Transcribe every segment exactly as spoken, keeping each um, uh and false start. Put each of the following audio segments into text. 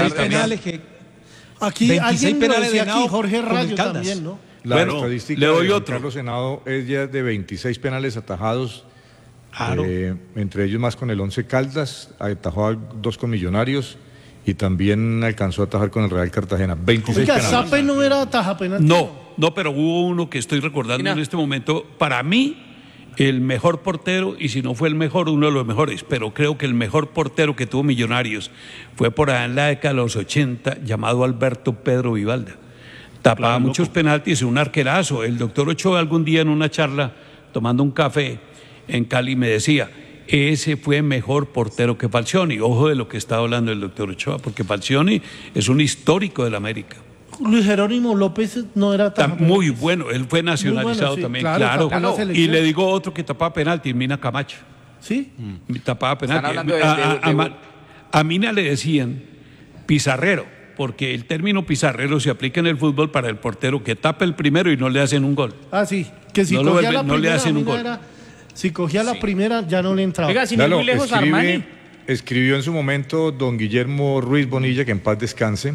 veintiséis penales que aquí veintiséis penales de aquí, Jorge Rayo también, ¿no? La bueno, estadística le doy de otro. Carlos Henao es ya de veintiséis penales atajados, Claro. eh, entre ellos más con el Once Caldas, atajó dos con Millonarios y también alcanzó a atajar con el Real Cartagena. veintiséis Oiga, penales. Sape no era taja penal. No, no, pero hubo uno que estoy recordando en este momento. Para mí, el mejor portero, y si no fue el mejor, uno de los mejores, pero creo que el mejor portero que tuvo Millonarios fue por allá en la década de los ochenta, llamado Alberto Pedro Vivalda. Tapaba Claro, muchos loco. penaltis, un arquerazo. El doctor Ochoa algún día en una charla, tomando un café en Cali, me decía, ese fue mejor portero que Falcioni. Ojo de lo que está hablando el doctor Ochoa, porque Falcioni es un histórico del América. Luis Jerónimo López no era Está taja penal. muy bueno, él fue nacionalizado bueno, sí, también, claro, claro. tapó la selección. Y le digo otro que tapaba penalti, Mina Camacho. ¿Sí? Tapaba penalti. hablando de- a, de- a- a de- Ma- a Mina le decían pizarrero, porque el término pizarrero se aplica en el fútbol para el portero que tapa el primero y no le hacen un gol. Ah, sí. Que si No lo cogía vuelven- la no le primera, hacen un Mina gol. era- si cogía la primera, ya no le entraba. Oiga, sin ir Lalo, muy lejos, escribe- Armani. escribió en su momento don Guillermo Ruiz Bonilla, que en paz descanse,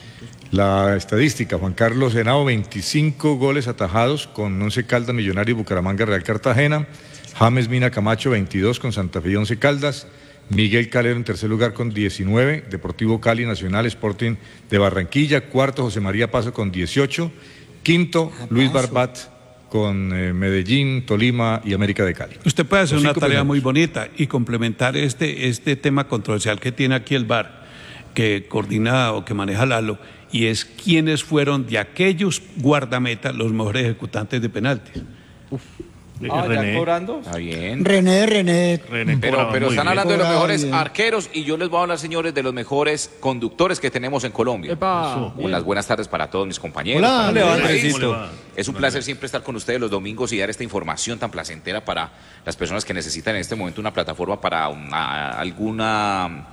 la estadística. Juan Carlos Henao, veinticinco goles atajados con Once Caldas, Millonarios, Bucaramanga, Real Cartagena. James Mina Camacho, veintidós con Santa Fe y Once Caldas. Miguel Calero en tercer lugar con diecinueve, Deportivo Cali, Nacional, Sporting de Barranquilla. Cuarto, José María Paso con dieciocho. Quinto, Luis Barbat con eh, Medellín, Tolima y América de Cali. Usted puede hacer Los una cinco tarea primeros. muy bonita y complementar este, este tema controversial que tiene aquí el V A R, que coordina o que maneja Lalo, y es quiénes fueron de aquellos guardametas los mejores ejecutantes de penaltis. Ah, ¿ya René. cobrando? Está bien. René, René. René Pero, cobraba pero muy están bien. hablando de los Cobraba mejores bien. arqueros y yo les voy a hablar, señores, de los mejores conductores que tenemos en Colombia. Epa. Unas buenas tardes para todos mis compañeros. Hola, para ¿cómo le todo va, el país. Andresito? ¿Cómo le va? Es un placer siempre estar con ustedes los domingos y dar esta información tan placentera para las personas que necesitan en este momento una plataforma para una- alguna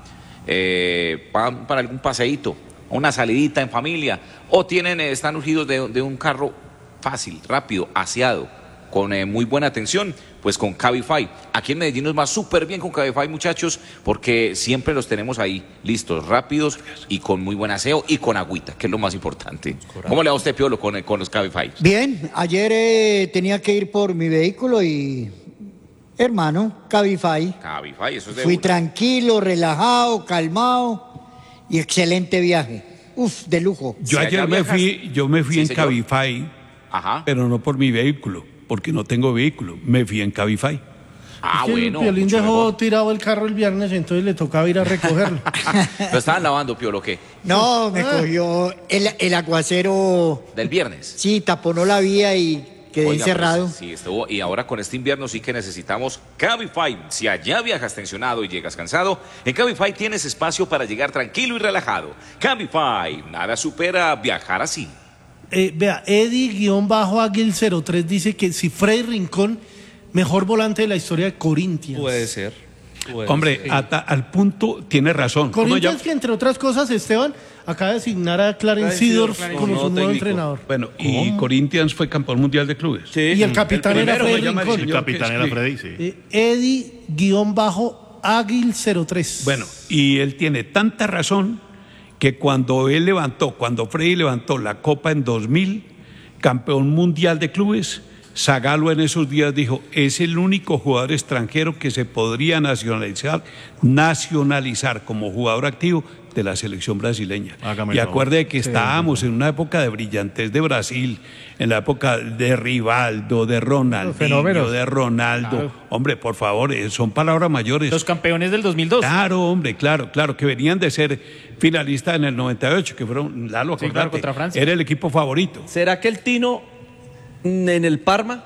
eh, pa- para algún paseíto, una salidita en familia, o tienen eh, están urgidos de, de un carro fácil, rápido, aseado, con eh, muy buena atención, pues con Cabify. Aquí en Medellín nos va súper bien con Cabify, muchachos, porque siempre los tenemos ahí, listos, rápidos y con muy buen aseo y con agüita, que es lo más importante. ¿Cómo le va a usted, Piolo, con, con los Cabify? Bien, ayer eh, tenía que ir por mi vehículo y, hermano, Cabify. Cabify, eso es de Fui una. tranquilo, relajado, calmado y excelente viaje. Uf, de lujo. Yo Si ayer allá me viajas- fui, yo me fui Sí, en señor. Cabify, Ajá. pero no por mi vehículo, porque no tengo vehículo, me fui en Cabify. Ah, Es que bueno. el Piolín mucho dejó mejor. tirado el carro el viernes, entonces le tocaba ir a recogerlo. Lo estaban lavando, Piolo, ¿qué? No, me cogió el, el aguacero, Del viernes. sí, taponó la vía y quedé Oiga, encerrado. pues, sí, estuvo. Y ahora con este invierno sí que necesitamos Cabify. Si allá viajas tensionado y llegas cansado, en Cabify tienes espacio para llegar tranquilo y relajado. Cabify, nada supera viajar así. Eh, vea, Eddie-Aguil cero tres dice que si Freddy Rincón, mejor volante de la historia de Corinthians. Puede ser. puede Hombre, ser. hasta al punto tiene razón. ¿Cómo Corinthians llama? que entre otras cosas, Esteban, acaba de designar a Clarence Seedorf Clarence como Seedorf, su nuevo nuevo técnico. entrenador. Bueno, y Corinthians fue campeón mundial de clubes. Sí. Y el capitán era primero, Freddy me llama el Rincón. El señor capitán que era escribe. Freddy, sí. Eh, Eddie-Aguil cero tres. Bueno, y él tiene tanta razón que cuando él levantó, cuando Freddy levantó la Copa en dos mil, campeón mundial de clubes, Zagallo en esos días dijo, es el único jugador extranjero que se podría nacionalizar, nacionalizar como jugador activo de la selección brasileña. Hágame Y el favor. acuerde que estábamos en una época de brillantez de Brasil, en la época de Rivaldo, de Ronaldinho, fenómenos. de Ronaldo. Claro. Hombre, por favor, eh, son palabras mayores. Los campeones del dos mil dos. Claro, hombre, claro, claro, que venían de ser finalistas en el noventa y ocho, que fueron, Lalo, Sí, acordate, claro, contra Francia. era el equipo favorito. ¿Será que el Tino mm, en el Parma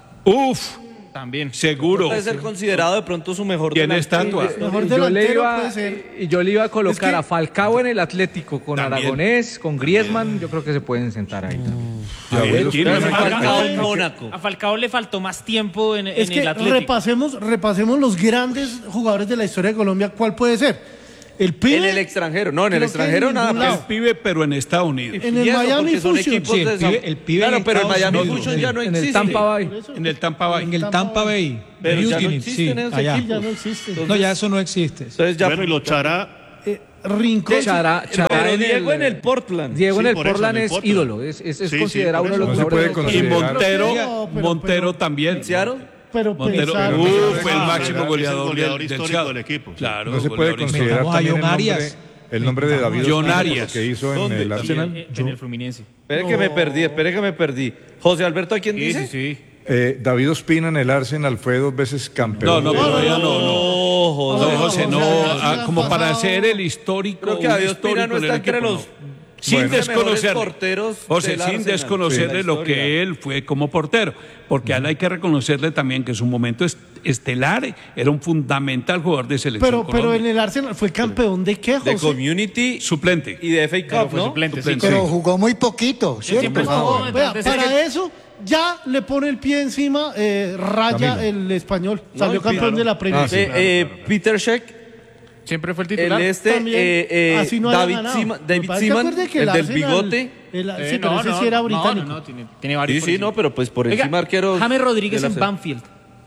Uf, También. seguro. puede ser considerado de pronto su mejor Tiene delantero? estatua. Mejor Y yo, le delantero iba, puede ser. y yo le iba a colocar Es que- a Falcao en el Atlético con También. Aragonés, con Griezmann, yo creo que se pueden sentar ahí. Ya ves, Pero tiene usted razón. Falcao en Falcao- Mónaco. A Falcao le faltó más tiempo en, Es en que el Atlético. repasemos, repasemos los grandes jugadores de la historia de Colombia. ¿Cuál puede ser? El pibe. En el extranjero, no, en el creo que extranjero en nada. ningún El lado. pibe, pero en Estados Unidos. En el Y eso, Miami porque son Fusion. equipos Sí, el de pibe- San- el pibe Claro, en pero el Estados Miami Unidos, Fusion en- ya no en el existe. Tampa Bay. En el Tampa Bay. En el Tampa Bay. Pero ya no Houston, existen sí, esos allá. equipos. Ya no existe. No, ya eso no existe. Entonces ya Bueno, y los Chará, Eh, Rincón. Chará- Chará Pero en Diego el- en el Portland. Diego en Sí, el por eso, Portland en el es Portland. ídolo, es, es, es Sí, sí, considerado por uno de los eso. No se mejores puede del Y considerar. Montero, No, pero- Montero pero- también. ¿Seattle? Pero Montero pensaron- uh, pero- fue el Ah, máximo es el goleador, goleador del, del histórico Seattle. del equipo, sí. Claro, No se puede goleador considerar Metamos a también el John nombre, Arias. el nombre de David John Ospina por Arias. lo que hizo en ¿Dónde? el Arsenal. En, en el Fluminense. Espere que me perdí, espere que me perdí. José Alberto, ¿a quién Sí, dice? sí, sí. Eh, David Ospina en el Arsenal fue dos veces No, campeón. no, de- pero ya no, no. No, José. No, José, no, o sea, ah, ya como ha para pasado- ser el histórico, Creo que un David Ospina histórico no del está entre equipo, los no. Sin quince mejores desconocerle, porteros José, del sin Arsenal, desconocerle de la lo que historia. él fue como portero, porque a él hay que reconocerle también que su momento est- estelar era un fundamental jugador de selección Pero, pero en Colombia. el Arsenal fue campeón de qué, De José? Community Suplente. y de F A Pero Cup, fue ¿no? suplente, sí. Suplente. Pero jugó muy poquito, ¿cierto? siempre No, estuvo vea, detrás de ese- para eso ya le pone el pie encima, eh, raya Camilo. el español. Salió y campeón claro. de la Premier. Ah, sí. Eh, eh, Peter Sheck, Siempre fue el el titular. este, También, eh, eh, así no haya David, ganado. Sima- Lo que David pasa es que Seaman, acuerde que el del Arsenal- bigote. el- Eh, sí, pero ese sí era no, británico. No, no, tiene, tiene varios. Sí, por sí, encima. no, pero pues por Oiga, encima arqueros. James Rodríguez de en la- Banfield.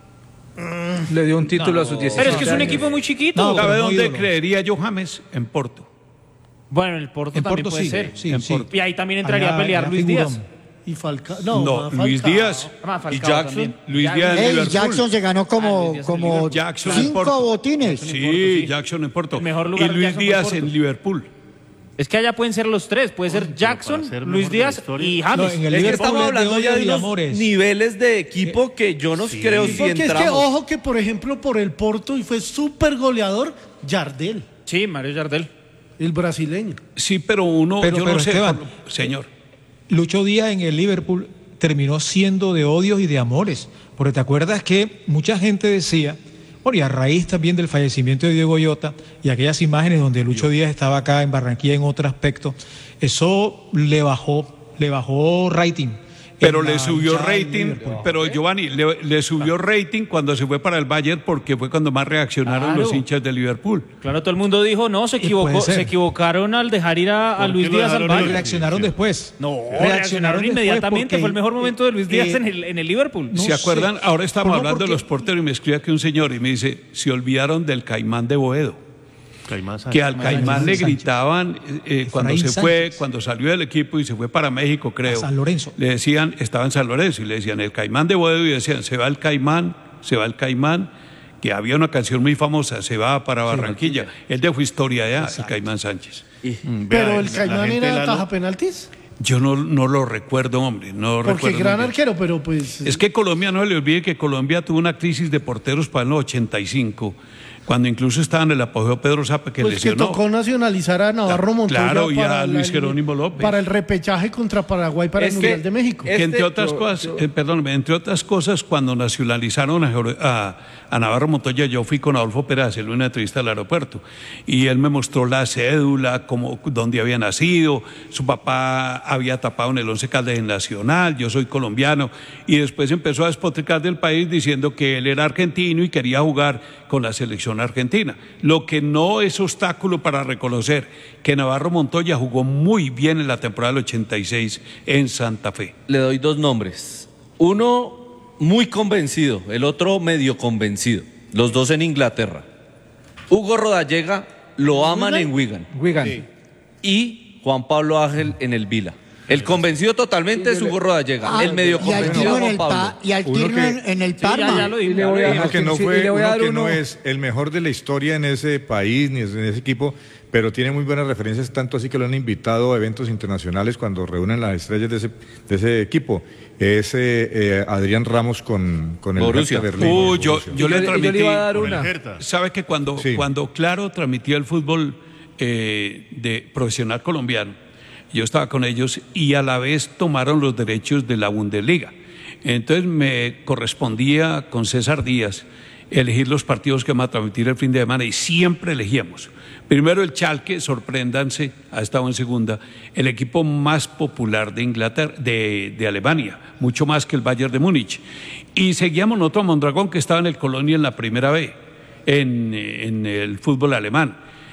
Le dio un título a sus diecisiete Pero es que es un años. equipo muy chiquito. No, ¿Sabe pero no dónde ídolo. creería yo James? En Porto. Bueno, el Porto En también Porto puede sí, ser. sí, En sí. Porto. Y ahí también entraría Allá- a pelear allá Luis figuró. Díaz. Y Falcao. No, No, Falcao. Luis Díaz. Ah, Falcao ¿Y Jackson? también. Luis Ya- Díaz en Ey, Liverpool. Jackson se ganó Ah, como, Luis Díaz en como Liverpool. Jackson en cinco Porto. botines. Sí, sí. Jackson en Porto. El mejor y lugar de Luis Jackson fue Díaz Porto. en Liverpool. Es que allá pueden ser los tres. Puede ser Jackson, para ser Luis mejor de la Díaz historia. y No, James. en el Es que Liverpool estamos es de hablando ya odios de y unos amores. niveles de equipo que yo no creo si Porque es que, entramos. ojo, que por ejemplo, por el Porto, y fue súper goleador, Jardel, Sí, Mario Jardel. el brasileño. Sí, pero uno, Pero- yo pero, no sé. Esteban, por lo- señor. Lucho Díaz en el Liverpool terminó siendo de odios y de amores, porque te acuerdas que mucha gente decía, bueno, y a raíz también del fallecimiento de Diego Llota y aquellas imágenes donde Lucho Díaz estaba acá en Barranquilla en otro aspecto, eso le bajó, le bajó rating. Pero en le la subió hinchada del rating, Liverpool. pero Giovanni, le, le subió rating cuando se fue para el Bayern porque fue cuando más reaccionaron Claro. los hinchas de Liverpool. Claro, todo el mundo dijo, no, se Y equivocó, puede ser. se equivocaron al dejar ir a, a ¿Por Luis qué lo Díaz al dejaron ir? Bayern. Reaccionaron después. No, reaccionaron después inmediatamente. porque, Fue el mejor momento de Luis Díaz eh, en, el, en el Liverpool. no ¿Se sé. acuerdan? Ahora estamos Pues no, hablando de porque- los porteros y me escribe aquí un señor y me dice, se olvidaron del Caimán de Boedo. Caimán Sánchez. Que al Caimán le Sánchez. gritaban eh, cuando Efraín se fue, Sánchez. cuando salió del equipo y se fue para México, creo. A San Lorenzo. Le decían, estaba en San Lorenzo y le decían el Caimán de Boedo y decían, se va el Caimán, se va el Caimán, que había una canción muy famosa, se va para Barranquilla. Él dejó historia allá, el Caimán Sánchez. Mm, vea, Pero el la Caimán gente era Lalo- taja penaltis. Yo no, no lo recuerdo, hombre, no Porque recuerdo. gran muy bien. arquero, pero pues. Es que Colombia, no se le olvide que Colombia tuvo una crisis de porteros para el ochenta y cinco, cuando incluso estaba en el apogeo Pedro Zapa, que pues que lesionó. tocó nacionalizar a Navarro Montoya Claro, y a para Luis la- Jerónimo López. para el repechaje contra Paraguay para Es el que- Mundial de México. es- Que entre Este- otras yo- cosas, yo- eh, perdóneme, entre otras cosas, cuando nacionalizaron a, Jor- a- a Navarro Montoya, yo fui con Adolfo Pérez en una entrevista al aeropuerto y él me mostró la cédula, como, dónde había nacido, su papá había tapado en el Once Caldas en Nacional, yo soy colombiano, y después empezó a despotricar del país diciendo que él era argentino y quería jugar con la selección argentina, lo que no es obstáculo para reconocer que Navarro Montoya jugó muy bien en la temporada del ochenta y seis en Santa Fe. Le doy dos nombres. Uno muy convencido, el otro medio convencido. Los dos en Inglaterra. Hugo Rodallega lo aman en Wigan. Wigan. Y Juan Pablo Ángel en el Vila. El convencido totalmente es Hugo Rodallega. Ah, el medio y al convencido Tino en Juan el, Pablo. pa- y al Uno Tino que- en, en el Sí, ya, Parma. ya lo Y dijo. le ya lo voy a dijo. Uno que no Sí, y fue, le voy a uno dar que uno- no es el mejor de la historia en ese país ni en ese equipo, pero tiene muy buenas referencias, tanto así que lo han invitado a eventos internacionales cuando reúnen las estrellas de ese, de ese equipo. Es eh, eh, Adrián Ramos con, con el Borussia. Hertha Berlín. Uh, yo, Borussia. yo le Y yo transmití. le iba a dar Con el una. Hertha. ¿Sabe que cuando, Sí. cuando Claro transmitía el fútbol eh, de profesional colombiano, yo estaba con ellos y a la vez tomaron los derechos de la Bundesliga? Entonces me correspondía con César Díaz elegir los partidos que vamos a transmitir el fin de semana y siempre elegíamos. Primero el Schalke, sorpréndanse, ha estado en segunda, el equipo más popular de Inglaterra, de, de Alemania, mucho más que el Bayern de Múnich. Y seguíamos nosotros a Mondragón, que estaba en el Colonia en la primera B, en, en el fútbol alemán.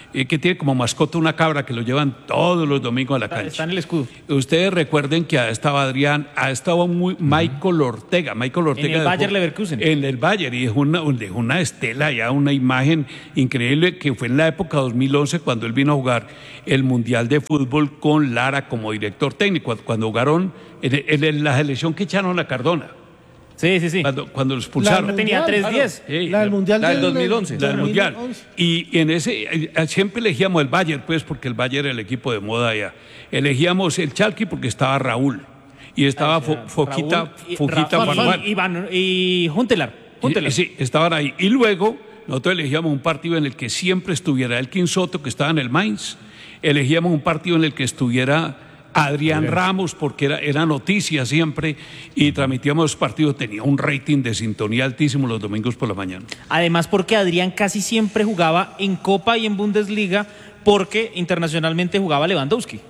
eh, que tiene como mascota una cabra que lo llevan todos los domingos a la cancha. Está en el escudo. Ustedes recuerden que ha estado Adrián, ha estado muy Michael Ortega, Michael Ortega En el dejó- Bayer Leverkusen. En el Bayer, y dejó una, dejó una estela, ya una imagen increíble que fue en la época dos mil once cuando él vino a jugar el Mundial de Fútbol con Lara como director técnico, cuando jugaron en, en- en la selección que echaron a Cardona, Sí, sí, sí. cuando, cuando lo La expulsaron. del Tenía Mundial, tres diez. Sí, La del Mundial la del dos mil once. La del Mundial. dos mil once. Y en ese, eh, siempre elegíamos el Bayern, pues, porque el Bayern era el equipo de moda allá. Elegíamos el Chalqui porque estaba Raúl. Y estaba Fo- Foquita, Raúl y- Foquita Rafa- Farfán. y, Iván- y Juntelar. Juntelar. Y- Sí, estaban ahí. Y luego nosotros elegíamos un partido en el que siempre estuviera Elkin Soto, que estaba en el Mainz. Elegíamos un partido en el que estuviera Adrián Ramos, porque era, era noticia siempre. Y transmitíamos los partidos. Tenía un rating de sintonía altísimo los domingos por la mañana. Además, porque Adrián casi siempre jugaba en Copa y en Bundesliga, porque internacionalmente jugaba Lewandowski.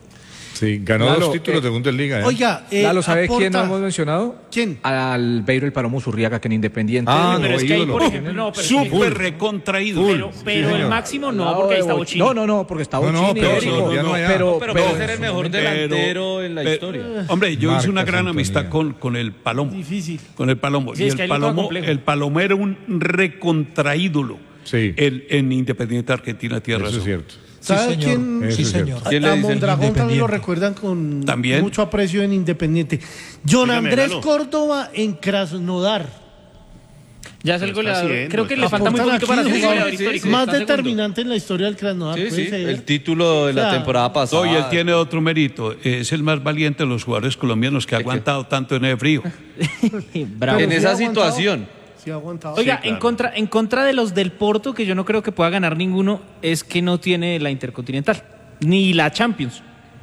Sí, ganó Lalo, dos títulos eh, de Bundesliga. ¿eh? Oiga, eh, Lalo, ¿sabe quién no aporta- hemos mencionado? ¿Quién? Al Beiro el Palomo Zurriaga, que en Independiente. Ah, pero no, es que ahí, ídolo. por ejemplo, no, pero, es que- Súper recontraído. pero, pero el señor. máximo Al no, lado porque ahí de está Bochini. Bochini. No, no, no, porque está No, no, Bochini. pero Érico, colombiano allá. pero, Pero pero- puede ser el mejor delantero en la Pero- historia. Hombre, yo hice una Marca gran sintonía. amistad con, con el Palomo. Difícil. Con el Palomo. Sí, y es el que ahí lo juega Palomo, complejo. el Palomo era un recontraídolo Sí. el- en Independiente Argentina, tierra. Eso es cierto. ¿Sabe Sí, señor. quién? Eso Sí, es señor. cierto. ¿Quién le A dice el Mondragón también lo Independiente? recuerdan con ¿También? mucho aprecio en Independiente. John Dígame, Andrés Lalo. Córdoba en Krasnodar. Ya es el Lo está goleador. haciendo, Creo que está le falta muy Aportan poquito para aquí, ser sí, goleador sí, histórico. sí. Más Está segundo. determinante en la historia del Krasnodar. Sí, puede sí, ser. el título de la O sea, temporada pasada. Hoy él tiene otro mérito. Es el más valiente de los jugadores colombianos que ha aguantado tanto en el frío. Bravo. En sí esa ha aguantado. situación. Sí, ha aguantado. Oiga, Sí, claro. en, contra, en contra de los del Porto, que yo no creo que pueda ganar ninguno, es que no tiene la Intercontinental, ni la Champions.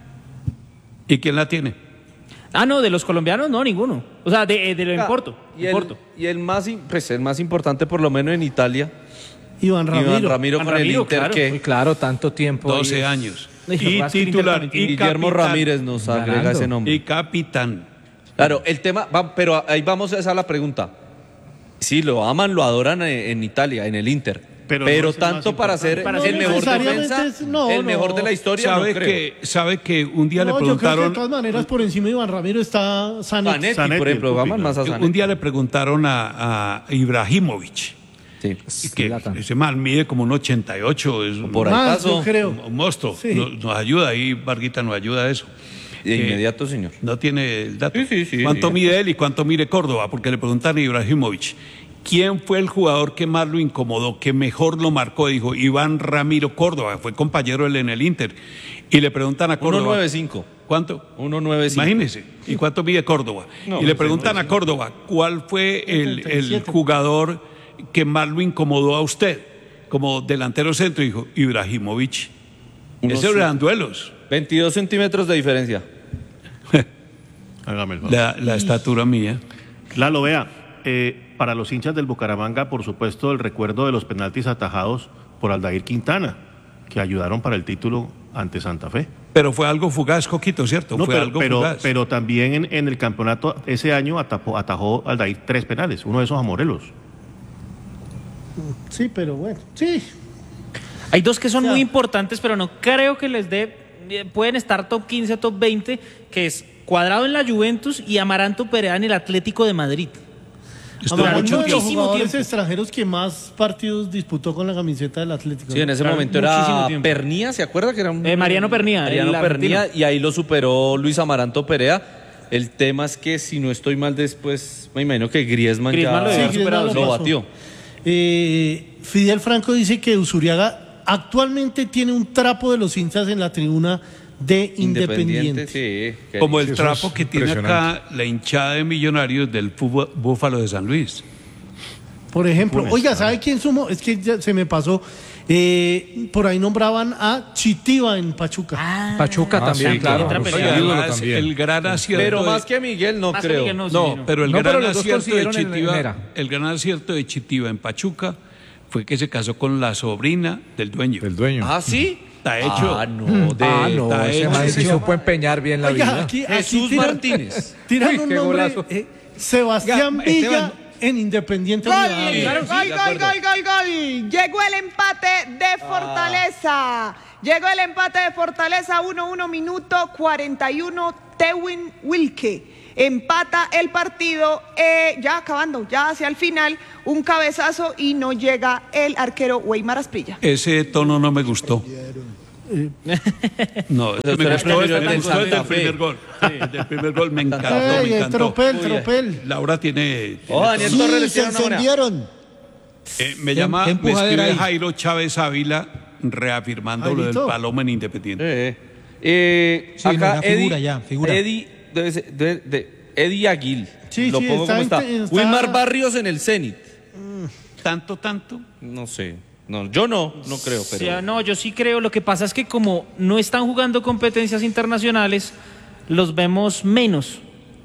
¿Y quién la tiene? Ah, no, de los colombianos no, ninguno. O sea, de, de, en Porto. Y en el, Porto. y el más, im- pues, el más importante, por lo menos en Italia, Iván Ramiro. Iván Ramiro Iván con Ramiro, el Inter, claro. que Muy claro, tanto tiempo. doce ahí. años. Dijo, Y Raskin titular. Intercontinental. Y Guillermo capitán. Ramírez nos agrega Ganando. ese nombre. Y capitán. Claro, el tema, va, pero ahí vamos a esa la pregunta. Sí, lo aman, lo adoran en, en Italia, en el Inter. Pero Pero, no es el más tanto para ser importante. el No mejor necesariamente defensa, es- no, el mejor no. de la historia, no ¿Sabe, creo. que, sabe que un día No, le yo creo que de preguntaron... todas maneras por encima de Iván Ramiro está Sanetti. Zanetti, Zanetti, por ejemplo, el aman Pupi, más a Zanetti. Un día le preguntaron a, a Ibrahimovic, Sí. que Zlatan. ese mal mide como un ochenta y ocho, es un, Por ahí Más, pasó. yo creo. un monstruo. Sí. Nos, nos ayuda ahí, Varguita nos ayuda a eso. De Eh, inmediato, señor. No tiene el dato. Sí, sí, sí, ¿Cuánto sí. mide él y cuánto mide Córdoba? Porque le preguntaron a Ibrahimovic, ¿quién fue el jugador que más lo incomodó, que mejor lo marcó? Dijo Iván Ramiro Córdoba, fue compañero él en el Inter. Y le preguntan a uno Córdoba. nueve cinco. ¿Cuánto? uno nueve cinco. Imagínese. ¿Y cuánto mide Córdoba? No, y le pues, preguntan no, a Córdoba, ¿cuál fue el, setenta y el siete. jugador que más lo incomodó a usted como delantero centro? Dijo Ibrahimovic. Uno Esos sí. eran duelos. veintidós centímetros de diferencia. Hágame el favor. La, la estatura mía. Lalo, vea, eh, para los hinchas del Bucaramanga, por supuesto, el recuerdo de los penaltis atajados por Aldair Quintana, que ayudaron para el título ante Santa Fe. Pero fue algo fugaz, Coquito, ¿cierto? No, fue pero, algo pero, fugaz. pero también en, en el campeonato ese año atapó- atajó Aldair tres penales, uno de esos a Morelos. Sí, pero bueno. Sí. Hay dos que son O sea, muy importantes, pero no creo que les dé. eh, Pueden estar top quince, top veinte, que es Cuadrado en la Juventus y Amaranto Perea en el Atlético de Madrid. Estuvo Amaranto, mucho uno de los muchísimo jugadores tiempo. extranjeros que más partidos disputó con la camiseta del Atlético. Sí, en ese Claro, momento muchísimo era tiempo. Pernía, ¿se acuerda que era un... Eh, Mariano Pernía, Mariano el Pernía, argentino. y ahí lo superó Luis Amaranto Perea. El tema es que, si no estoy mal después, me imagino que Griezmann, Griezmann lo ya debe haber superado, lo sí. batió. Eh, Fidel Franco dice que Usuriaga actualmente tiene un trapo de los hinchas en la tribuna de Independiente. sí. que- Como el Eso trapo es que tiene acá impresionante. la hinchada de Millonarios del fútbol- Búfalo de San Luis. Por ejemplo, oiga, ¿sabe quién sumó? Es que ya se me pasó. Eh, por ahí nombraban a Chitiva en Pachuca. Pachuca Ah, también, sí, claro. entra Oiga, peleado. ídolo Además, también. el gran acierto. Pero de- más que Miguel, no Más que creo. Miguel, no, sí, No, no. pero el No, gran pero los dos acierto de consiguieron en- en Chitiva, Era. el gran acierto de Chitiva en Pachuca fue que se casó con la sobrina del dueño. El dueño. Ah, sí. Está hecho. Ah, no. De, Ah, no, está ese hecho. man sí supo empeñar bien la Oiga, vida. aquí, aquí Jesús tiran- Martínez. tiran Uy, un qué nombre. golazo. eh, Sebastián Oiga, Villa Esteban, en Independiente Gol, Rivadavia. gol, gol, gol, gol, gol. Llegó el empate de Fortaleza. Llegó el empate de Fortaleza, uno uno, minuto cuarenta y uno, Tewin Wilke. Empata el partido, eh, ya acabando, ya hacia el final, un cabezazo y no llega el arquero Weimar Asprilla. Ese tono no me gustó. No, Eso me era gustó, el me primer gustó el del gol. primer gol. Sí, el del primer gol me encantó, Ey, me el encantó. tropel, Muy bien. tropel. Laura tiene... tiene Oh, Daniel tono. Torres le Sí, se tiraron una buena. encendieron. Eh, me Qué- llama, qué me empujadera escribe ahí. Jairo Chávez Ávila reafirmando lo del Jairito. Paloma en Independiente. Eh, eh, Sí, no, acá ya figura, Eddie, ya, figura. Eddie, debe ser- de, de- Eddie Aguil. Sí, Lo sí, pongo está como está. inte- está- Wilmar Barrios en el Zenit. Tanto, tanto. No sé. No, yo no, no creo, O pero. sea, no, yo sí creo. Lo que pasa es que como no están jugando competencias internacionales, los vemos menos.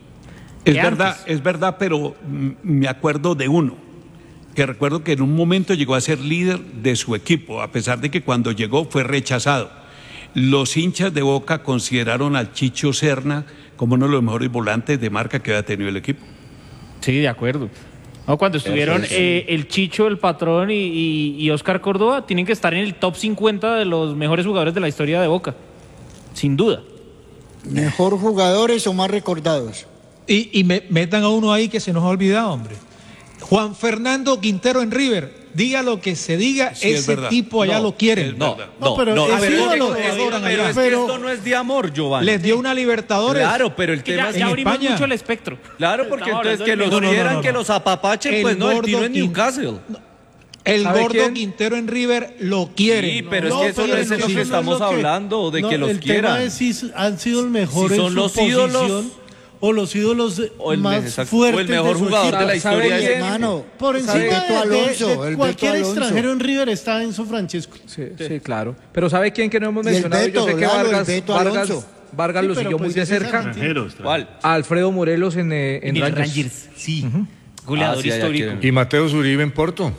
Es que verdad, antes. es verdad, pero mm, me acuerdo de uno, que recuerdo que en un momento llegó a ser líder de su equipo, a pesar de que cuando llegó fue rechazado. Los hinchas de Boca consideraron al Chicho Serna como uno de los mejores volantes de marca que había tenido el equipo. Sí, de acuerdo. No, cuando estuvieron eh, el Chicho, el Patrón y, y, y Oscar Córdoba, tienen que estar en el top cincuenta de los mejores jugadores de la historia de Boca. Sin duda. ¿Mejor jugadores o más recordados? Y, y me, metan a uno ahí que se nos ha olvidado, hombre. Juan Fernando Quintero en River. Diga lo que se diga, Sí, es ese verdad. tipo allá No, lo quieren. es No, verdad. no, No, pero no, es pero, ídolo, es- adoran pero allá. es que Pero- esto no es de amor, Giovanni. Les dio una Libertadores. Claro, pero el Que tema ya, es ya en abrimos España. mucho el espectro. Claro, porque Estamos entonces hablando que del los mejor. no, no, quieran, no, que no. los apapachen, El pues no, el gordo tiro en Quin- Newcastle. El ¿Sabe gordo quién? Quintero en River lo quieren. Sí, pero No, es que eso no pero es de lo eso que no estamos lo que- hablando, de no, que los el quieran. tema es si han sido el mejor Si en son su los posición ídolos, o los ídolos o el más exacto, fuertes o el mejor de su jugador equipo. de la ¿Sabe historia. quién? es- Hermano, Por encima ¿sabe? de, Beto de- Alonso, de el Beto cualquier Alonso. extranjero en River está Enzo Francesco. Sí, sí, claro. Pero ¿sabe quién que no hemos Y el mencionado? Beto, Yo sé que Lalo, el Vargas, Beto Vargas, Alonso. Vargas Sí, lo pero siguió pues muy de ese es cerca. argentino. Extranjeros, ¿Cuál? A Alfredo Morelos en, eh, en En el Rangers. Rangers, sí. Goleador Ah, sí, allá histórico. quieren. Y Mateo Zuribe en Porto.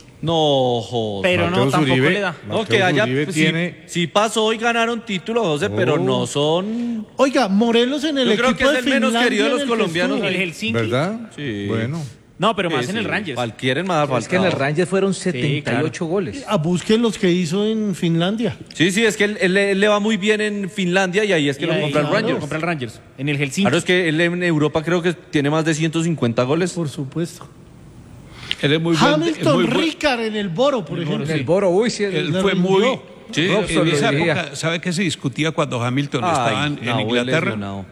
No, joder. Pero no, Mateo tampoco Zuribe. le da. No, Mateo que haya. Zuribe Sí, tiene- sí pasó y ganaron títulos, José, pero Oh. no son. Oiga, Morelos en el Yo equipo creo que es de el menos Finlandia querido de en los el que colombianos. estuvo. En el Helsinki. ¿Verdad? Sí. Bueno. No, pero más Sí, en el sí. Rangers. Fal- quieren más Es que en el Falcao. Rangers fueron setenta y ocho goles. Ah, busquen los que hizo en Finlandia. Sí, sí, es que él, él- él le va muy bien en Finlandia y ahí es que Y lo ahí, compra el claro, Rangers. compra el Rangers. En el Helsinki. Claro, es que él en Europa creo que tiene más de ciento cincuenta goles. Por supuesto. Él es muy buen- es Hamilton muy buen- Ricard en el Boro, por ejemplo. En el Boro, uy, sí. el- Él Le fue rindió. muy... Sí, Robson en lo esa dirigía. época, ¿sabe qué se discutía cuando Hamilton Ay, estaba en, en no, Inglaterra? lesionado.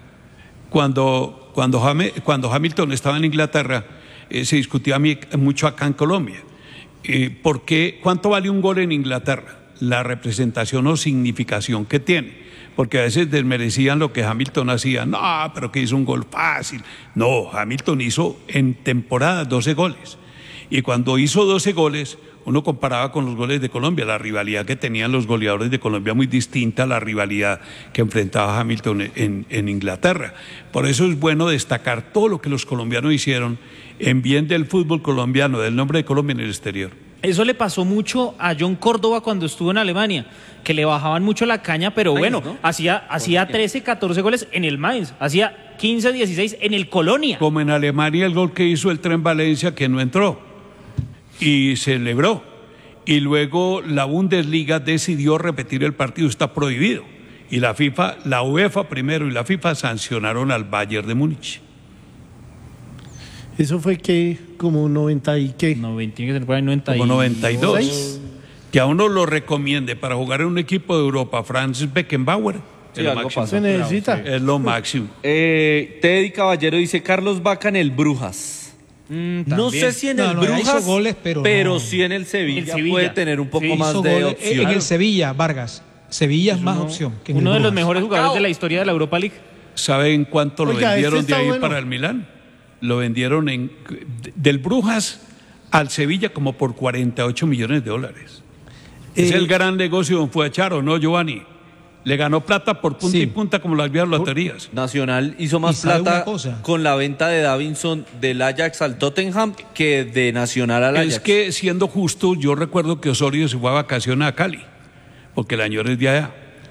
Cuando, cuando, Jame- cuando Hamilton estaba en Inglaterra, eh, se discutía mi- mucho acá en Colombia. Eh, ¿por qué? ¿Cuánto vale un gol en Inglaterra? La representación o significación que tiene. Porque a veces desmerecían lo que Hamilton hacía. No, pero que hizo un gol fácil. No, Hamilton hizo en temporada doce goles. Y cuando hizo doce goles, uno comparaba con los goles de Colombia, la rivalidad que tenían los goleadores de Colombia muy distinta a la rivalidad que enfrentaba Hamilton en, en Inglaterra. Por eso es bueno destacar todo lo que los colombianos hicieron en bien del fútbol colombiano, del nombre de Colombia en el exterior. Eso le pasó mucho a John Córdoba cuando estuvo en Alemania, que le bajaban mucho la caña, pero Mainz, bueno, ¿no? hacía, hacía trece, catorce goles en el Mainz, hacía quince, dieciséis en el Colonia. Como en Alemania el gol que hizo el Tren Valencia que no entró y celebró. Y luego la Bundesliga decidió repetir el partido, está prohibido. Y la FIFA, la UEFA primero y la FIFA sancionaron al Bayern de Múnich. Eso fue que como noventa y qué. No, tiene que ser por ahí noventa y Como noventa y dos. seis. Que a uno lo recomiende para jugar en un equipo de Europa, Franz Beckenbauer. Sí, es, lo algo máximo. pasa. Se necesita. Es lo máximo. Eh, Teddy Caballero dice Carlos Vaca en el Brujas. Mm, No también. sé si en No, el no, ya Brujas, hizo goles, pero no. sí en el Sevilla, El Sevilla. puede tener un poco Sí, más Hizo de goles. opción. En el Sevilla, Vargas. Sevilla es más Uno- opción. Que en uno el de los Brujas. mejores jugadores de la historia de la Europa League. ¿Saben cuánto lo Oiga, vendieron este de está ahí bueno. para el Milán? Lo vendieron en, del Brujas al Sevilla como por cuarenta y ocho millones de dólares. Es Eh, el gran negocio don Fuacharo, ¿no, Giovanni? Le ganó plata por punta Sí. y punta como las viejas loterías. Nacional hizo más ¿Y sabe plata una cosa? con la venta de Davinson del Ajax al Tottenham que de Nacional al Ajax. Es que, siendo justo, yo recuerdo que Osorio se fue a vacaciones a Cali, porque el año es de allá.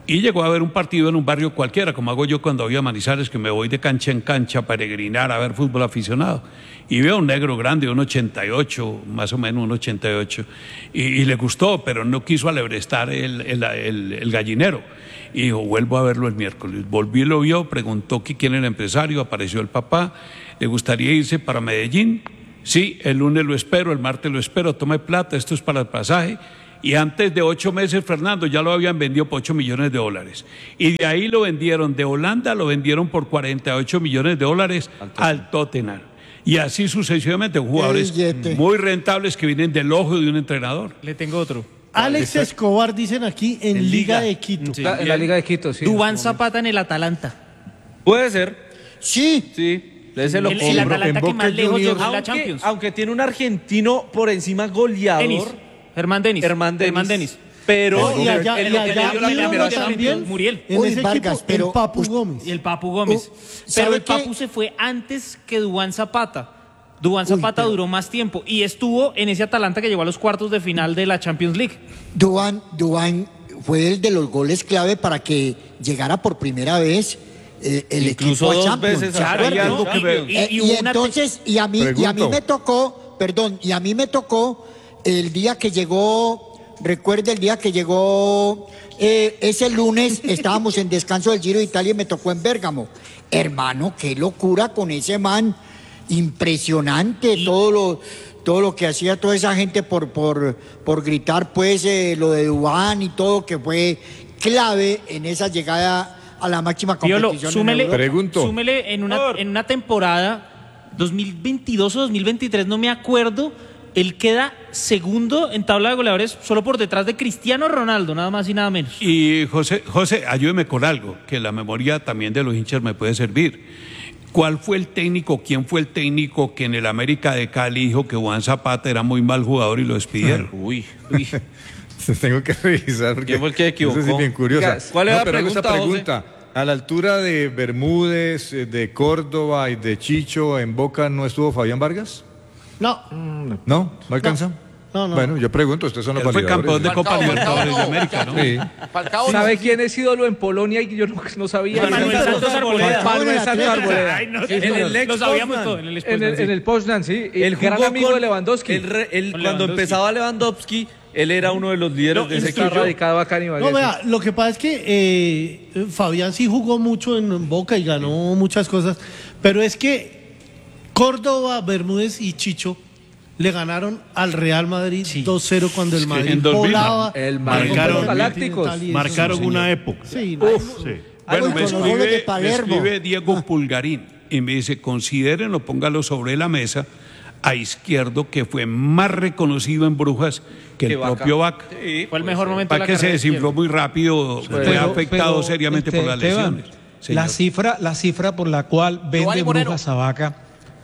Y llegó a ver un partido en un barrio cualquiera, como hago yo cuando voy a Manizales, que me voy de cancha en cancha a peregrinar a ver fútbol aficionado. Y veo un negro grande, un ochenta y ocho, más o menos un ochenta y ocho, y, y le gustó, pero no quiso alebrestar el, el, el, el gallinero. Y dijo, vuelvo a verlo el miércoles. Volví y lo vio, preguntó que quién era el empresario, apareció el papá, ¿le gustaría irse para Medellín? Sí, el lunes lo espero, el martes lo espero, tome plata, esto es para el pasaje. Y antes de ocho meses, Fernando, ya lo habían vendido por ocho millones de dólares. Y de ahí lo vendieron, de Holanda lo vendieron por cuarenta y ocho millones de dólares al Tottenham. Y así sucesivamente, jugadores muy rentables que vienen del ojo de un entrenador. Le tengo otro. Alex Escobar, dicen aquí, en, en Liga, Liga de Quito. Sí, en la Liga de Quito, sí. Duván Zapata en el Atalanta. Puede ser. Sí. Sí. Ese lo el, el Atalanta que más lejos llegó en la aunque, Champions. Aunque tiene un argentino por encima goleador. Denis. Germán Denis. Germán Denis. Germán Denis. Pero no, y allá, el, y allá, el, el, el, también, Muriel. En Uy, ese Vargas, equipo, pero, el Papu Gómez. Y el Papu Gómez. Uh, pero el qué? Papu se fue antes que Duván Zapata. Duván Zapata Uy, pero... duró más tiempo y estuvo en ese Atalanta que llegó a los cuartos de final de la Champions League. Duván, Duván fue el de los goles clave para que llegara por primera vez eh, el Incluso equipo a dos Champions. veces claro, y, algo y, que ver. y, Eh, y, y entonces, y a mí, y a mí me tocó, perdón, y a mí me tocó el día que llegó. Recuerda el día que llegó, eh, ese lunes estábamos en descanso del Giro de Italia y me tocó en Bérgamo. Hermano, qué locura con ese man, impresionante y... todo lo todo lo que hacía toda esa gente por, por, por gritar pues eh, lo de Duván y todo, que fue clave en esa llegada a la máxima competición. Piolo, súmele, en Pregunto. súmele en una, en una temporada dos mil veintidós o dos mil veintitrés, no me acuerdo. Él queda segundo en tabla de goleadores solo por detrás de Cristiano Ronaldo, nada más y nada menos. Y José, José, ayúdeme con algo, que la memoria también de los hinchas me puede servir. ¿Cuál fue el técnico, quién fue el técnico que en el América de Cali dijo que Juan Zapata era muy mal jugador y lo despidieron? Uy, uy. Tengo que revisar porque ¿Quién fue el que equivocó? eso es bien curiosa. ¿Cuál es no, la pero pregunta, esa pregunta, a la altura de Bermúdez, de Córdoba y de Chicho, ¿en Boca no estuvo Fabián Vargas? No. ¿No? ¿No alcanza? No, no. Bueno, yo pregunto, ustedes son los Él fue validadores. campeón de Falcao, Copa Libertadores Falcao, de América, ¿no? Sí. Falcao, ¿Sabe no. quién es ídolo en Polonia y yo no, no sabía? Manuel Santos Arboleda. Manuel Santos Arboleda. Ay, no, Sí, en señor. el Lex lo sabíamos todo. En el, En el, en el Poznan, sí. El gran amigo de Lewandowski. Él, él, Con cuando Lewandowski. empezaba Lewandowski, él era uno de los líderes No, de ese Está equipo. radicado acá en Ibagué. No, vea, lo que pasa es que eh, Fabián sí jugó mucho en Boca y ganó muchas cosas, pero es que Córdoba, Bermúdez y Chicho le ganaron al Real Madrid Sí. dos cero cuando el que Madrid en dos mil, volaba. El Marcaron Marcaron Galácticos. Marcaron una época. Sí, Uf, sí. Ay, Bueno, con me los goles de escribe, me Palermo. escribe Diego Pulgarín y me dice, considérenlo, póngalo sobre la mesa a Izquierdo, que fue más reconocido en Brujas que Que el Vaca. propio Vaca. Sí, Fue el puede mejor ser. momento de Para la que se carrera de desinfló Izquierdo. muy rápido, fue Pero- afectado pero, seriamente este, por las Esteban, lesiones. La Señor. cifra, la cifra por la cual vende Giovanni Moreno. Brujas a Vaca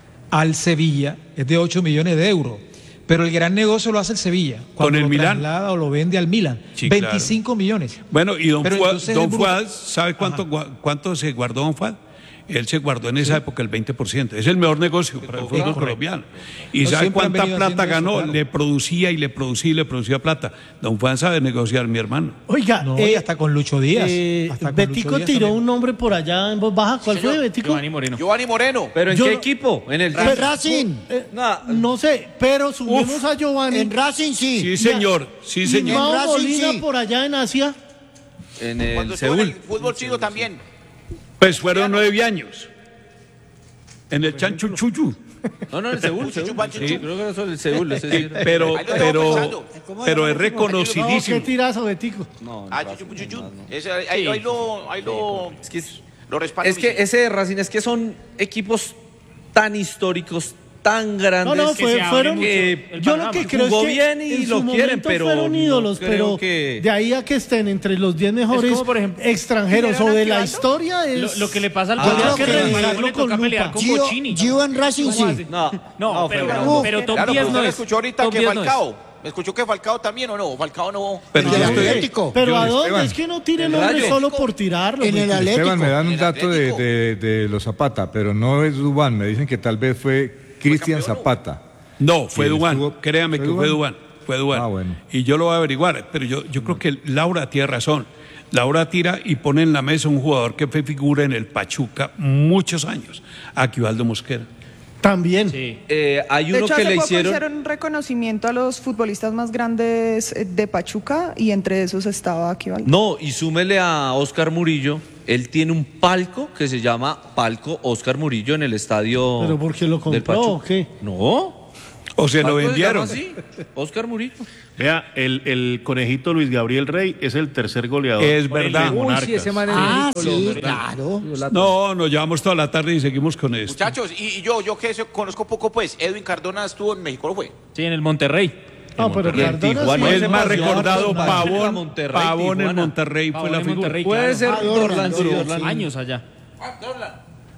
al Sevilla es de ocho millones de euros. Pero el gran negocio lo hace el Sevilla. Cuando el lo Milán. traslada o lo vende al Milan. Sí, veinticinco millones. Bueno, y don, Pero Fuad, entonces don el Bru- Fuad, ¿sabe cuánto, gua- cuánto se guardó don Fuad? Él se guardó en esa época el veinte por ciento. Es el mejor negocio para el fútbol colombiano. ¿Y No, sabe siempre han cuánta venido plata haciendo eso, ganó? claro. Le producía y le producía y le producía plata. Don Juan sabe negociar, mi hermano. Oiga, No, eh, y hasta con Lucho Díaz. eh, Hasta con Betico Lucho Díaz tiró también. un nombre por allá en voz baja. ¿Cuál Señor, fue, Betico? Giovanni Moreno. Giovanni Moreno. ¿Pero en Yo qué no- equipo? En el En Racing. Eh, No, no sé, pero subimos a Giovanni. En Racing sí. Sí, señor. Sí, y señor. Mao En Racing, Molina sí. por allá en Asia. en Cuando el estuvo en el Seúl. fútbol chino también. Pues fueron nueve años. En el Chanchuchuyu. No, no, en el Seúl. Chuchu, Seúl. Pancho, Sí, Chuchu. creo que eso es el Seúl. ese sí. Pero, Ahí lo dejo pero, pensando. pero es No, qué reconocidísimo. tirazo, Betico. No, Ah, Racing, chuchu, chuchu. no, no. Ese, ahí, ahí lo, ahí lo, Es que, es, lo respaldo. es que ese de Racing es que son equipos tan históricos, tan grandes. No, no, que fue- se abre fueron. mucho que el Yo lo panorama. que creo Jugó es que bien y en su lo quieren, momento pero fueron no ídolos, creo pero que- de ahí a que estén entre los diez mejores como, por ejemplo, extranjeros o de la historia es. Lo, lo que le pasa al Ah, Bolívar yo es que creo que Revisarlo revisarlo le con toca pelear lupa. con Gio, Bochini. Gio en Racing ¿Cómo sí. hace? No, No, no, pero, fue bravo. pero top Claro, diez pero no usted es. escuchó ahorita Top que diez no es. Falcao. ¿Me escuchó que Falcao también o no? Falcao no. Pero En el yo estoy- Atlético. Pero Yo, ¿a dónde? Esteban. Es que no tiren El nombres Rayo. solo por tirarlo. En el Betico. Atlético. Esteban, me dan un El dato de, Atlético. de, de los Zapata, pero no es Dubán. Me dicen que tal vez fue Cristian campeón, ¿no? Zapata. No, fue Sí, Dubán. estuvo- Créame ¿fue que fue Duván? Dubán. Fue Dubán. Ah, bueno. Y yo lo voy a averiguar. Pero yo, yo creo que Laura tiene razón. Laura tira y pone en la mesa un jugador que fue figura en el Pachuca muchos años, Aquivaldo Mosquera. También. Sí. Eh, hay De uno hecho, que hace le poco hicieron... hicieron un reconocimiento a los futbolistas más grandes eh, de Pachuca y entre esos estaba Aquivaldo. No, y súmele a Oscar Murillo. Él tiene un palco que se llama Palco Oscar Murillo en el estadio. ¿Pero por qué lo compró del Pachuca. o qué? No. O se lo Palco se vendieron. llama así, Oscar Murillo. Vea, el, el conejito Luis Gabriel Rey es el tercer goleador. Es verdad. de Uy, Monarcas. sí, ese man es Ah, ridículo. sí, claro. No, nos llevamos toda la tarde y seguimos con esto. Muchachos, y, y yo, yo que eso conozco poco, pues, Edwin Cardona estuvo en México, ¿no fue? Sí, en el Monterrey. No, pero Y en Cardona Tijuana sí Es se más pasó recordado harto, Pavón, Monterrey, Pavón en Tijuana. Monterrey fue Pavón la en figura. Monterrey, Puede claro. ser Ah, Dorlan, Dorlan, sí, sí, Dorlan. Años allá. Ah, Dorlan.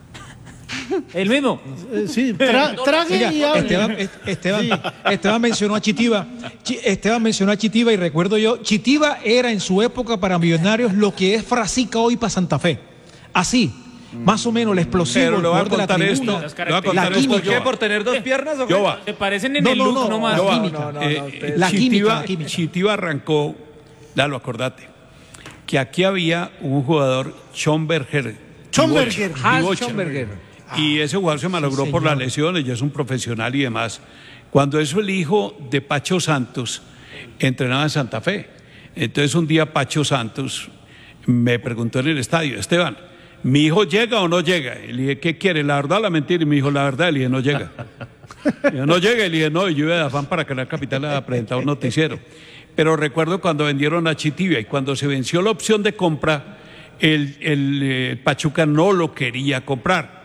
El mismo. Eh, sí, tra- trague Oiga, y hable. Esteban, Esteban, Esteban mencionó a Chitiva. Chi- Esteban mencionó a Chitiva y recuerdo yo, Chitiva era en su época para Millonarios lo que es Frasica hoy para Santa Fe. Así, más o menos el explosivo, Pero el le voy a jugador de la contar tribuna. esto. Le voy a contar La esto. química. ¿Qué? ¿Por tener dos piernas o qué? Yo va. Se parecen en No, el no, look no, nomás. la Yo va. química. no, no, Eh, no, eh, ustedes- La química, Chitiva, la química. Chitiva arrancó, Lalo, acordate, que aquí había un jugador, Schomberger. Schomberger. Divocha, Hans Divocha. Schomberger. Y ese jugador se malogró Sí, por las señor. lesiones, ya es un profesional y demás. Cuando eso el hijo de Pacho Santos entrenaba en Santa Fe. Entonces un día Pacho Santos me preguntó en el estadio, Esteban, ¿mi hijo llega o no llega? Y le dije, ¿qué quiere? ¿La verdad o la mentira? Y me dijo, la verdad. Le dije, no llega. Le dije, no llega. Y le dije, no, y yo iba de afán para Canal Capital a presentar un noticiero. Pero recuerdo cuando vendieron a Chitivia y cuando se venció la opción de compra, el, el eh, Pachuca no lo quería comprar.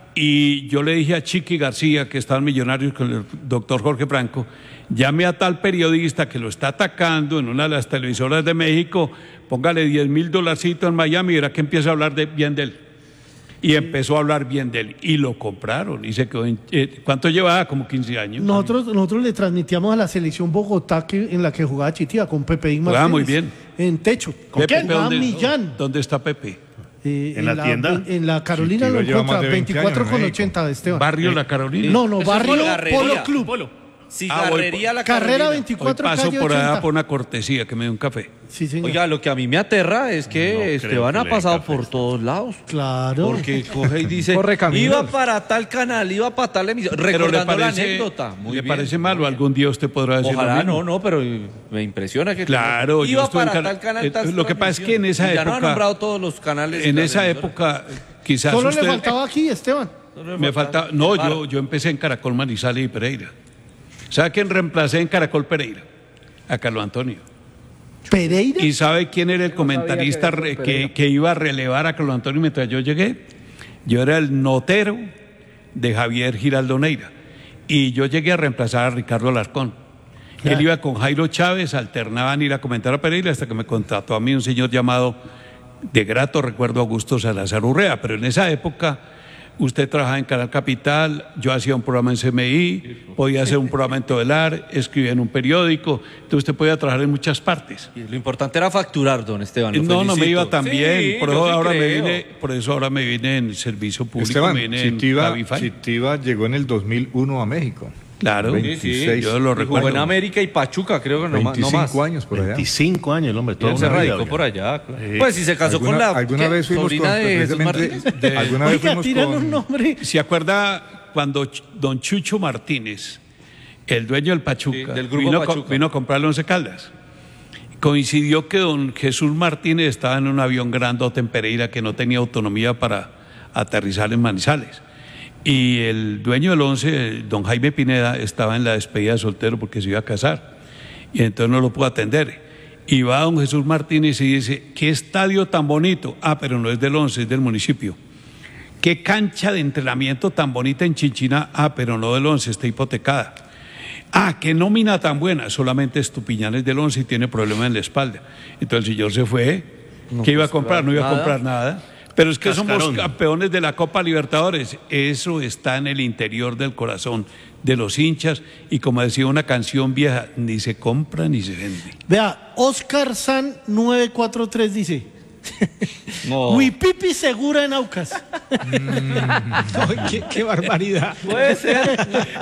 Y yo le dije a Chiqui García, que estaba en Millonarios con el doctor Jorge Franco, llame a tal periodista que lo está atacando en una de las televisoras de México, póngale diez mil dolarcitos en Miami y verá que empieza a hablar de, bien de él. Y empezó a hablar bien de él. Y lo compraron. Y se quedó en, eh, ¿cuánto llevaba? Como quince años. Nosotros, nosotros le transmitíamos a la selección Bogotá que, en la que jugaba Chitiva con Pepe y Martínez. Jugaba muy bien. En techo. ¿Con Pepe, quién? Jugaba ¿dónde, Millán. ¿Dónde está Pepe? Eh, ¿En la tienda? En la Carolina Chitiva lo lleva encuentra, más de veinte veinticuatro años con en ochenta de Esteban. ¿Barrio La Carolina? No, no, Eso es Barrio Cigarrería. Polo Club. Polo. Cigarrería La Carrera Carolina. Hoy veinticuatro, paso calle por allá ochenta. por una cortesía que me dio un café. Sí, señor. Oiga, lo que a mí me aterra es que No creo Esteban que ha le pasado den café. por todos lados. Claro. Porque coge y dice, Corre caminos. iba para tal canal, iba para tal emisión, Pero le recordando la parece, anécdota. Muy ¿le bien. parece malo? Algún día usted podrá decir lo Ojalá mismo. no, no, pero me impresiona que Claro, yo iba estuve en para cana- tal canal. eh, tal lo que pasa es que en esa transmisión. Y ya no ha época- nombrado todos los canales. En de la esa emisora. época, quizás Solo usted... le faltaba aquí, Esteban. Me faltaba... No, yo, yo empecé en Caracol Manizales y Pereira. ¿Sabe quién reemplacé en Caracol Pereira? A Carlos Antonio. Pereira. ¿Y sabe quién era el sabía comentarista que era re- Pereira. que, que iba a relevar a Carlos Antonio mientras yo llegué? Yo era el notero de Javier Giraldo Neira. Y yo llegué a reemplazar a Ricardo Alarcón. Él iba con Jairo Chávez, alternaban ir a comentar a Pereira hasta que me contrató a mí un señor llamado, de grato recuerdo, Augusto Salazar Urrea. Pero en esa época usted trabajaba en Canal Capital, yo hacía un programa en C M I, podía hacer un programa en Todelar, escribía en un periódico, entonces usted podía trabajar en muchas partes. Y lo importante era facturar, don Esteban. lo No, no me felicito. iba tan bien, Sí, por yo eso sí ahora me creo. vine, por eso ahora me vine en servicio público, Esteban, me vine en Chitiva, Cabify. Chitiva llegó en el dos mil uno a México. Claro, Sí, sí, veintiséis. yo lo Y jugó recuerdo. en América y Pachuca, creo que no, ma- no más. veinticinco años por allá. veinticinco años, hombre. Y Toda él se una vida, radicó oiga. por allá. claro. Sí. Pues si se casó con ¿Alguna, la alguna ¿qué? vez fuimos sobrina con, de Jesús precisamente, Martínez. De- alguna vez Oiga, fuimos tiran con, un nombre. ¿Se acuerda cuando Ch- don Chucho Martínez, el dueño del Pachuca, Sí, del grupo vino, co- Pachuca. vino a comprarle Once Caldas? Coincidió que don Jesús Martínez estaba en un avión grandote en Pereira que no tenía autonomía para aterrizar en Manizales. Y el dueño del Once, don Jaime Pineda, estaba en la despedida de soltero porque se iba a casar. Y entonces no lo pudo atender. Y va don Jesús Martínez y dice, ¿qué estadio tan bonito? Ah, pero no es del Once, es del municipio. ¿Qué cancha de entrenamiento tan bonita en Chinchina? Ah, pero no del Once, está hipotecada. Ah, qué nómina tan buena, solamente Estupiñán es del Once y tiene problemas en la espalda. Entonces el señor se fue. ¿Qué iba a comprar? No iba a nada. comprar nada. Pero es que somos Cascarón. campeones de la Copa Libertadores. Eso está en el interior del corazón de los hinchas. Y como decía una canción vieja, ni se compra ni se vende. Vea, Oscar San nueve cuatro tres dice, No. Huipipi segura en Aucas. Mm. qué, qué barbaridad. Puede ser.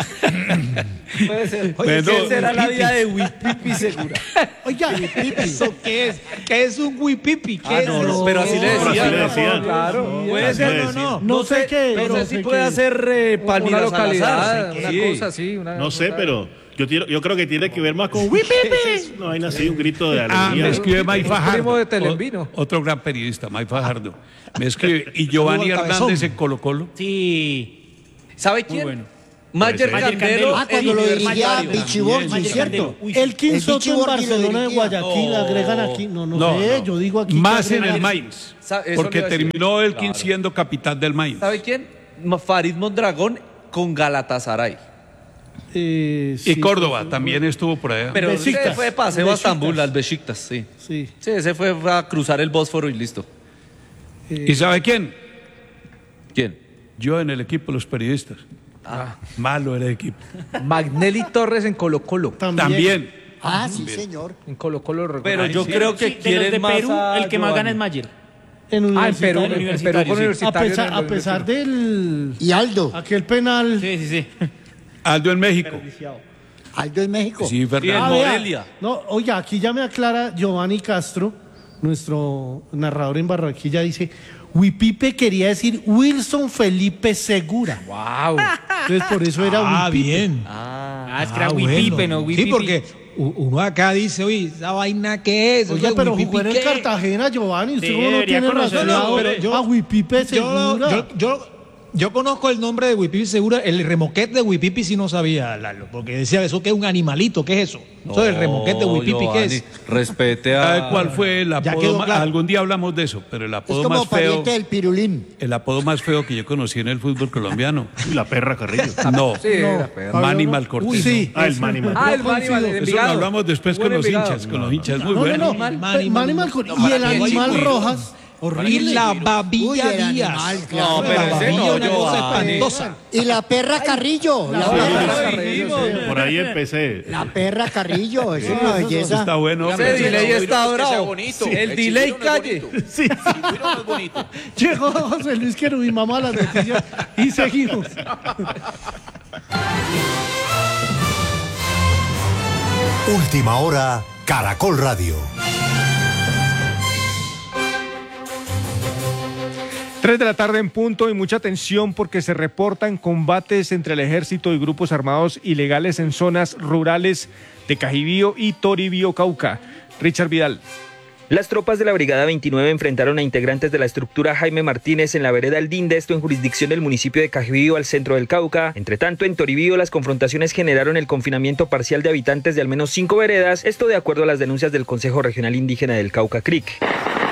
Puede ser. Oye, ¿qué será la vida de Huipipi segura? Oiga, ¿eso qué es? ¿Qué es un huipipi? ¿Qué Ah, es no, no, eso? pero así le Pero así decían. le decían. Claro. Puede ser, le no, decían. no. No sé qué, No no sé si sé puede qué. hacer eh, Palmira Una localidad, Salazar. una Sí. cosa así. Una, No sé, una- pero yo, tiro- yo creo que tiene que ver más con Wipipi. No hay así un grito de Ah, alegría. me escribe May Un Fajardo. primo de Telembino. O- otro gran periodista, May Fajardo. Me escribe. Y Giovanni Saludo al cabezón. Hernández en Colo Colo. Sí. ¿Sabe Muy quién? bueno. Mayer Mayer Candelo. Ah, cuando lo dirigía Vichy Borgi, Mayer ¿cierto? Candelo. El King El Soto Vichy en Borghi lo Barcelona de dirigía. Guayaquil, No. agregan aquí. No, no, No, sé, no. yo digo aquí. Más que en el agregan. Mainz. Sa- eso le Porque iba a decir. terminó Elkin Claro. siendo capitán del Mainz. ¿Sabe quién? Ma- Farid Mondragón con Galatasaray. Eh, Y sí, Córdoba sí, también estuvo por allá. Pero ese Besiktas. fue de paseo a Besiktas. Estambul, al Besiktas, sí. Sí. Sí, ese fue a cruzar el Bósforo y listo. ¿Y sabe quién? ¿Quién? Yo en el equipo de los periodistas. Ah. Malo era el equipo. Magnelli Torres en Colo Colo. También. También. Ah, sí, señor. En Colo Colo lo Pero recuerdo. yo Sí, creo que sí, de los quieren de más Perú, a el que más gana Giovanni. es Mayer. En Ah, en Perú, Universitario. en Perú Universitario, con sí. A Universitario. pesar, en a el- pesar del. Y Aldo. Aquel penal. Sí, sí, sí. Aldo en México. Aldo en México. Sí, Y en Fernando. Ah, vea. Morelia. No, oiga, aquí ya me aclara Giovanni Castro, nuestro narrador en Barranquilla, dice, Huipipe quería decir Wilson Felipe Segura. Wow. Entonces por eso era Ah, Huipipe. bien. Ah, es que era Ah, Huipipe, bueno. ¿no? Huipipe. Sí, porque u- uno acá dice, oye, ¿esa vaina qué es? Oiga, ¿Eso pero Huipipi jugó en el qué? Cartagena, Giovanni. Usted Sí, cómo no debería tiene conocerlo, razón. pero yo- a Huipipe Yo, Segura. yo, yo, yo conozco el nombre de Huipipi Segura, el remoquete de Huipipi sí no sabía, Lalo, porque decía, ¿eso qué es un animalito? ¿Qué es eso? Eso del remoquete de Huipipi, ¿qué es? Giovanni, respete a... ¿Sabe cuál fue el Ya apodo quedó más? claro. Algún día hablamos de eso, pero el Es apodo como más feo, pariente del pirulín. el apodo más feo que yo conocí en el fútbol colombiano. Y la perra Carrillo. No, Sí, No. la perra. Pablo, Manny no. Malcortés. Uy, sí. Ah, el ese- Manny Mal- Ah, el yo Manny coincido. Mal- de Eso lo Envigado. hablamos después con Buen los Envigado. hinchas, con los hinchas, muy No, no, bueno. no. Manny, Manny, Manny, Malcor- no, y para el mí es animal chico. Rojas, Y horrible. la Uy, babilla el Díaz. animal, No, claro. pero La ese babilla, no, una cosa Giovanni. espantosa. Y la perra Carrillo. La perra, lo dijimos. Por ahí empecé. la perra Carrillo. Es una belleza. Está bueno. Ese hombre. delay está que sea bravo. bonito. El El delay chiflido no es calle. bonito. Sí. El chiflido no es bonito. Llegó José Luis Querubín, mamá las noticias y seguimos. Última hora, Caracol Radio. Tres de la tarde en punto y mucha atención porque se reportan combates entre el ejército y grupos armados ilegales en zonas rurales de Cajibío y Toribío, Cauca. Richard Vidal. Las tropas de la Brigada veintinueve enfrentaron a integrantes de la estructura Jaime Martínez en la vereda El Dinde, esto en jurisdicción del municipio de Cajibío, al centro del Cauca. Entre tanto, en Toribío, las confrontaciones generaron el confinamiento parcial de habitantes de al menos cinco veredas, esto de acuerdo a las denuncias del Consejo Regional Indígena del Cauca, C R I C.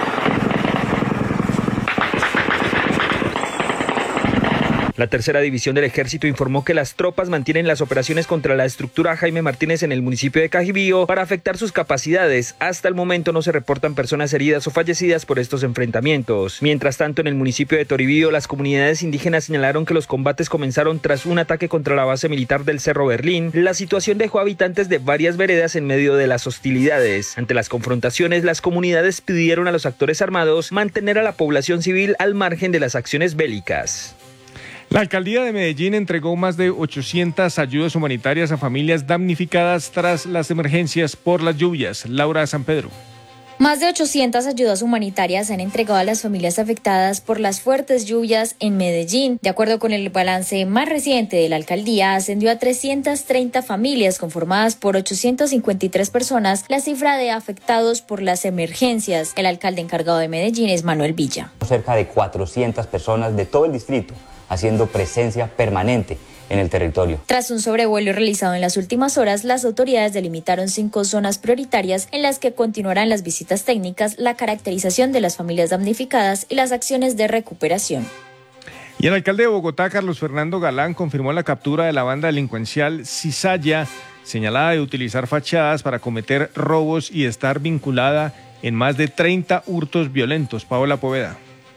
La tercera división del ejército informó que las tropas mantienen las operaciones contra la estructura Jaime Martínez en el municipio de Cajibío para afectar sus capacidades. Hasta el momento no se reportan personas heridas o fallecidas por estos enfrentamientos. Mientras tanto, en el municipio de Toribío, las comunidades indígenas señalaron que los combates comenzaron tras un ataque contra la base militar del Cerro Berlín. La situación dejó a habitantes de varias veredas en medio de las hostilidades. Ante las confrontaciones, las comunidades pidieron a los actores armados mantener a la población civil al margen de las acciones bélicas. La alcaldía de Medellín entregó más de ochocientas ayudas humanitarias a familias damnificadas tras las emergencias por las lluvias. Laura San Pedro. Más de ochocientas ayudas humanitarias se han entregado a las familias afectadas por las fuertes lluvias en Medellín. De acuerdo con el balance más reciente de la alcaldía, ascendió a trescientas treinta familias conformadas por ochocientas cincuenta y tres personas la cifra de afectados por las emergencias. El alcalde encargado de Medellín es Manuel Villa. Cerca de cuatrocientas personas de todo el distrito haciendo presencia permanente en el territorio. Tras un sobrevuelo realizado en las últimas horas, las autoridades delimitaron cinco zonas prioritarias en las que continuarán las visitas técnicas, la caracterización de las familias damnificadas y las acciones de recuperación. Y el alcalde de Bogotá, Carlos Fernando Galán, confirmó la captura de la banda delincuencial Cizalla, señalada de utilizar fachadas para cometer robos y estar vinculada en más de treinta hurtos violentos. Paola Poveda.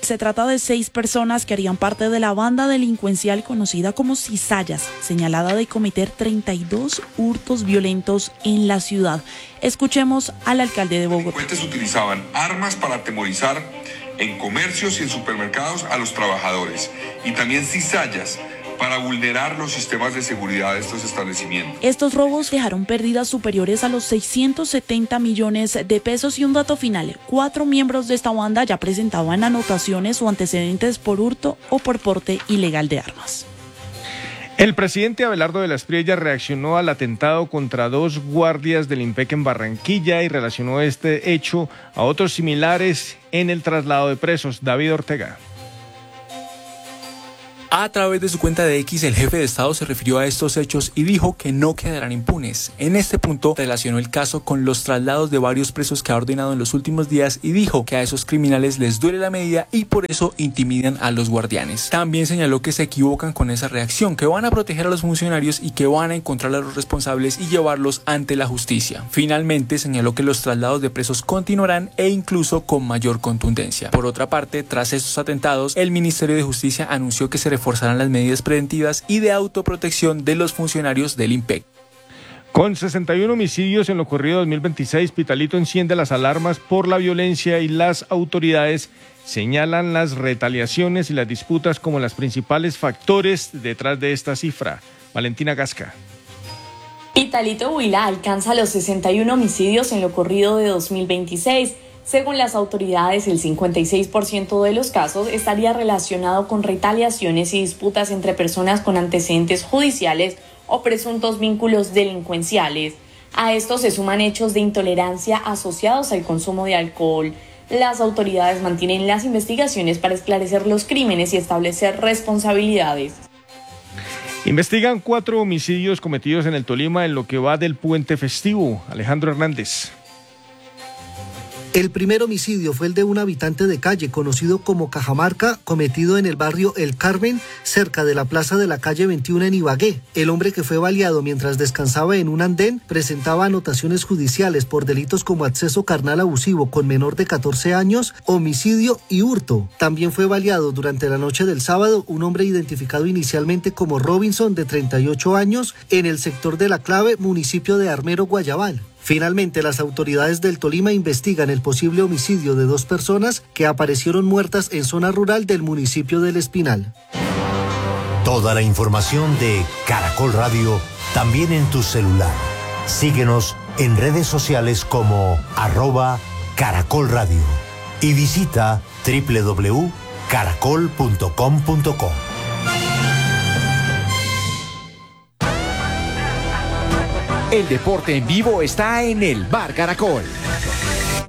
Se trata de seis personas que harían parte de la banda delincuencial conocida como Cizallas, señalada de cometer treinta y dos hurtos violentos en la ciudad. Escuchemos al alcalde de Bogotá. Los delincuentes utilizaban armas para atemorizar en comercios y en supermercados a los trabajadores, y también cizallas para vulnerar los sistemas de seguridad de estos establecimientos. Estos robos dejaron pérdidas superiores a los seiscientos setenta millones de pesos y un dato final: cuatro miembros de esta banda ya presentaban anotaciones o antecedentes por hurto o por porte ilegal de armas. El presidente Abelardo de la Espriella reaccionó al atentado contra dos guardias del IMPEC en Barranquilla y relacionó este hecho a otros similares en el traslado de presos. David Ortega. A través de su cuenta de X, el jefe de Estado se refirió a estos hechos y dijo que no quedarán impunes. En este punto relacionó el caso con los traslados de varios presos que ha ordenado en los últimos días y dijo que a esos criminales les duele la medida y por eso intimidan a los guardianes. También señaló que se equivocan con esa reacción, que van a proteger a los funcionarios y que van a encontrar a los responsables y llevarlos ante la justicia. Finalmente señaló que los traslados de presos continuarán e incluso con mayor contundencia. Por otra parte, tras estos atentados, el Ministerio de Justicia anunció que se reforzarán las medidas preventivas y de autoprotección de los funcionarios del IMPEC. Con sesenta y uno homicidios en lo corrido dos mil veintiséis, Pitalito enciende las alarmas por la violencia y las autoridades señalan las retaliaciones y las disputas como las principales factores detrás de esta cifra. Valentina Gasca. Pitalito Huila alcanza los sesenta y uno homicidios en lo corrido de dos mil veintiséis. Según las autoridades, el cincuenta y seis por ciento de los casos estaría relacionado con retaliaciones y disputas entre personas con antecedentes judiciales o presuntos vínculos delincuenciales. A esto se suman hechos de intolerancia asociados al consumo de alcohol. Las autoridades mantienen las investigaciones para esclarecer los crímenes y establecer responsabilidades. Investigan cuatro homicidios cometidos en el Tolima en lo que va del puente festivo. Alejandro Hernández. El primer homicidio fue el de un habitante de calle conocido como Cajamarca, cometido en el barrio El Carmen, cerca de la plaza de la calle veintiuno en Ibagué. El hombre, que fue baleado mientras descansaba en un andén, presentaba anotaciones judiciales por delitos como acceso carnal abusivo con menor de catorce años, homicidio y hurto. También fue baleado durante la noche del sábado un hombre identificado inicialmente como Robinson, de treinta y ocho años, en el sector de La Clave, municipio de Armero, Guayabal. Finalmente, las autoridades del Tolima investigan el posible homicidio de dos personas que aparecieron muertas en zona rural del municipio del Espinal. Toda la información de Caracol Radio también en tu celular. Síguenos en redes sociales como arroba Caracol Radio y visita doble u doble u doble u punto caracol punto com punto co. El deporte en vivo está en el Bar Caracol.